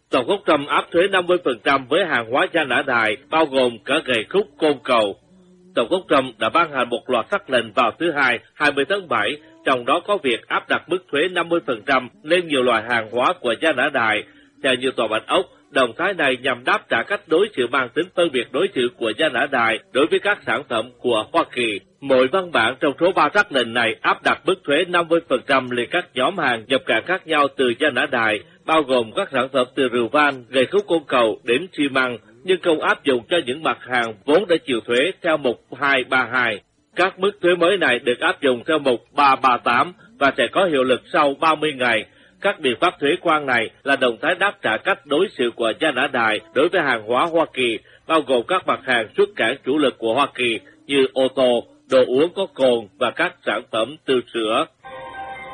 Tổng thống Trump áp thuế 50% với hàng hóa da nã đài, bao gồm cả gậy khúc côn cầu. Tổng thống Trump đã ban hành một loạt sắc lệnh vào thứ Hai, 20 tháng 7, trong đó có việc áp đặt mức thuế 50% lên nhiều loại hàng hóa của da nã đài. Theo như Tòa Bạch Ốc, động thái này nhằm đáp trả cách đối xử mang tính phân biệt đối xử của da nã đài đối với các sản phẩm của Hoa Kỳ. Mỗi văn bản trong số 3 sắc lệnh này áp đặt mức thuế 50% lên các nhóm hàng nhập cảng khác nhau từ da nã đài, bao gồm các sản phẩm từ rượu vang, gậy khúc côn cầu đến xi măng, nhưng không áp dụng cho những mặt hàng vốn đã chịu thuế theo mục 232. Các mức thuế mới này được áp dụng theo mục 338 và sẽ có hiệu lực sau 30 ngày. Các biện pháp thuế quan này là động thái đáp trả cách đối xử của da nã đài đối với hàng hóa Hoa Kỳ, bao gồm các mặt hàng xuất cảng chủ lực của Hoa Kỳ như ô tô, đồ uống có cồn và các sản phẩm từ sữa.